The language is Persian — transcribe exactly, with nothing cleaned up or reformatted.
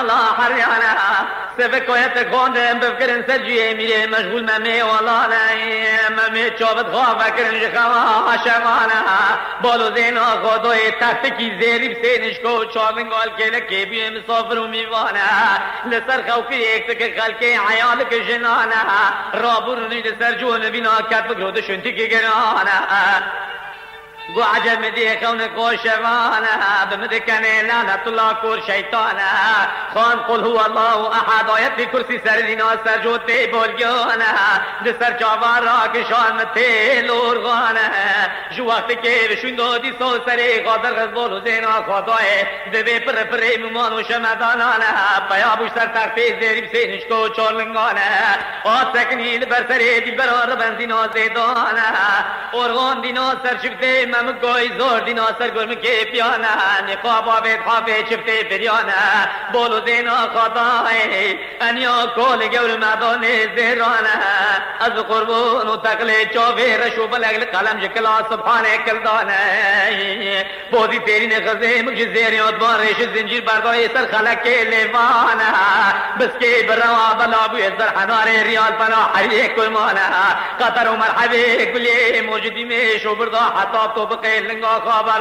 الله حريانا سفك ويتكون بفكر سجيه ميري مشغول ممي والله لا ممي شوفت خواه فكرن جخوا عشمانا بولو زين خودوي تحتكي زيري بسينشكو شوفن قول كيلك كيبي مسافر وميوانا لسر خوكي اكتك خلقي عيالك جنانا رابورني لسر جون بنا كتبك رود شنتك جرانا گو عجب دی خون کوشوانا بمدکنه لعنت الله کور شیطانا خان قل هو الله احد آیت فی کرسی سر دینا سر جوتی بولگانا دسر چاوار را کشان مته لورغانا جو وقت که بشون دادی سو سری قادر غزبال و زینا خدای دوی پر پر ممان و شمدانانا پیا بوش سر تختی زیری بسینش کو چارلنگانا آت سکنیل بر سری دی برار بنزینا زیدانا ارغان دینا سر شفته مم کوئی زور دینا سر گرم کے پیانا نقاب آبید حافظ شفتے پریانا بولو دینا خطائے انیا کول گور مدان زیرانا از قربون و تقلی چوبے رشو بلغل قلم جکلا سبحانه کلدانا بودی تیری نخزے مکش زیری ادبان ریش زنجیر بردائی سر خلق کے لیوانا بس کے بروا بلابو ازر حنار ریال پنا حریق کلمانا قطر و مرحبی کلی موجودی میں شو بردا حتاب تو بقیل لنگا خوابر